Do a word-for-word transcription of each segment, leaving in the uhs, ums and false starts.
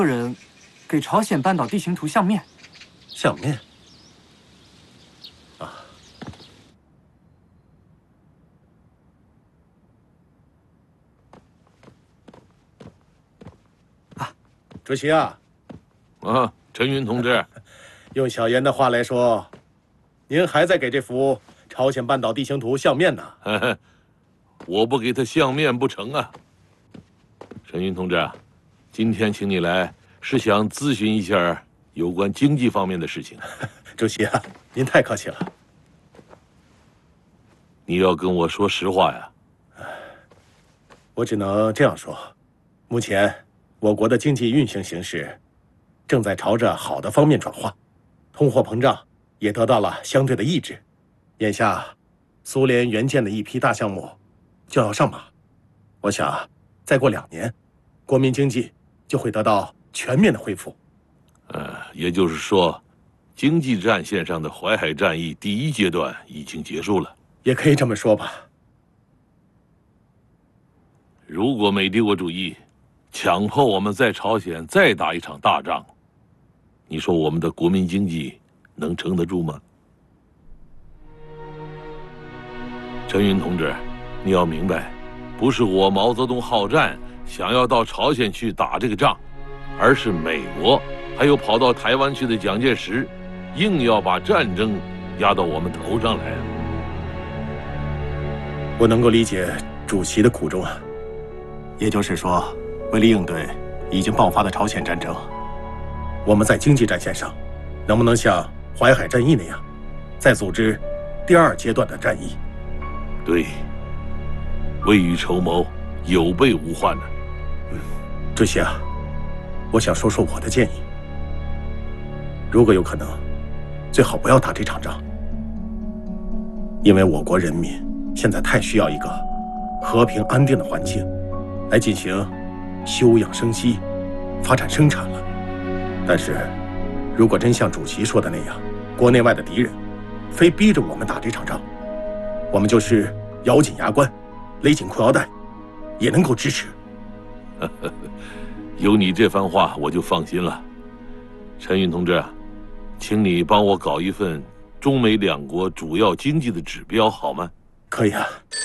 人给朝鲜半岛地形图相面。 相面。啊。啊，主席啊。 啊，陈云同志， 用小严的话来说，您还在给这幅朝鲜半岛地形图相面呢。 我不给他相面不成啊。陈云同志，今天请你来是想咨询一下有关经济方面的事情。 主席啊，您太客气了。 你要跟我说实话呀。 我只能这样说，目前我国的经济运行形势正在朝着好的方面转化，通货膨胀也得到了相对的抑制。眼下，苏联援建的一批大项目就要上马，我想再过两年，国民经济就会得到全面的恢复。 呃，也就是说，经济战线上的淮海战役第一阶段已经结束了， 也可以这么说吧。 如果美帝国主义强迫我们在朝鲜再打一场大仗，你说我们的国民经济能撑得住吗？陈云同志，你要明白，不是我毛泽东好战，想要到朝鲜去打这个仗，而是美国还有跑到台湾去的蒋介石，硬要把战争压到我们头上来。 我能够理解主席的苦衷啊，也就是说，为了应对已经爆发的朝鲜战争，我们在经济战线上，能不能像淮海战役那样，再组织第二阶段的战役？ 对，未雨绸缪，有备无患呢。 嗯，主席啊，我想说说我的建议。如果有可能，最好不要打这场仗，因为我国人民现在太需要一个和平安定的环境，来进行休养生息、发展生产了。但是，如果真像主席说的那样，国内外的敌人非逼着我们打这场仗，我们就是咬紧牙关，勒紧裤腰带，也能够支持。 有你这番话，我就放心了。陈云同志，请你帮我搞一份中美两国主要经济的指标，好吗？ 可以啊。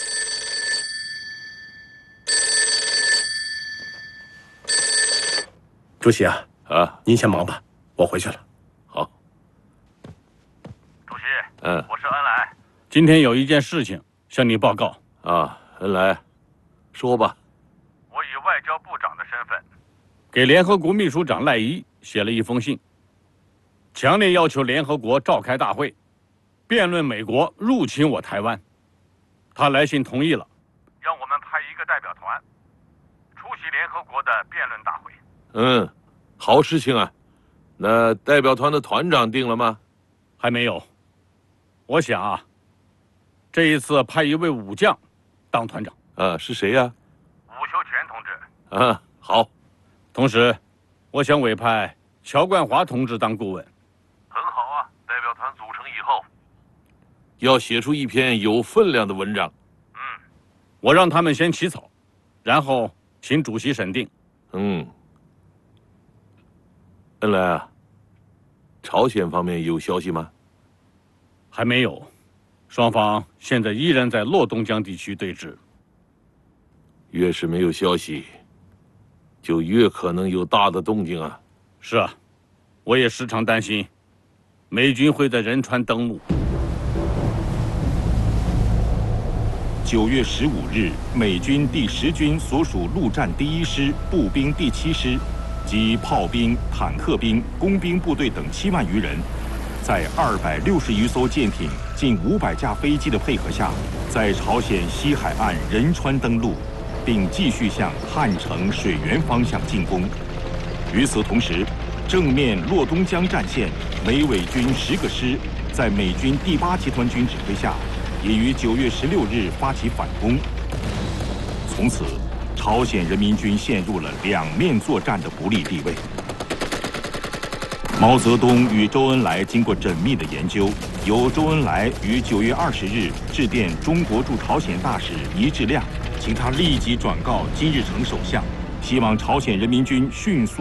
主席啊， 啊， 您先忙吧，我回去了。 好。 主席， 嗯， 我是恩来。 今天有一件事情向你报告。 啊，恩来，说吧。 我以外交部长的身份， 给联合国秘书长赖伊写了一封信，强烈要求联合国召开大会，辩论美国入侵我台湾。他来信同意了， 让我们派一个代表团出席联合国的辩论大会。 嗯，好事情啊。那代表团的团长定了吗？ 还没有。我想啊，这一次派一位武将当团长。 啊，是谁呀？ 伍修权同志。 啊，好。 同时，我想委派乔冠华同志当顾问。 很好啊，代表团组成以后， 要写出一篇有分量的文章。 嗯， 我让他们先起草，然后请主席审定。 嗯。恩来啊，朝鲜方面有消息吗？ 还没有，双方现在依然在洛东江地区对峙。 越是没有消息，就越可能有大的动静啊。 是啊，我也时常担心，美军会在仁川登陆。 九月十五日，美军第十军所属陆战第一师步兵第七师及炮兵、坦克兵、工兵部队等七万余人，在二百六十余艘舰艇、近五百架飞机的配合下，在朝鲜西海岸仁川登陆，并继续向汉城、水源方向进攻。与此同时，正面洛东江战线美伪军十个师在美军第八集团军指挥下，也于九月十六日发起反攻。从此，朝鲜人民军陷入了两面作战的不利地位。毛泽东与周恩来经过缜密的研究，由周恩来于九月二十日致电中国驻朝鲜大使倪志亮，请他立即转告金日成首相，希望朝鲜人民军迅速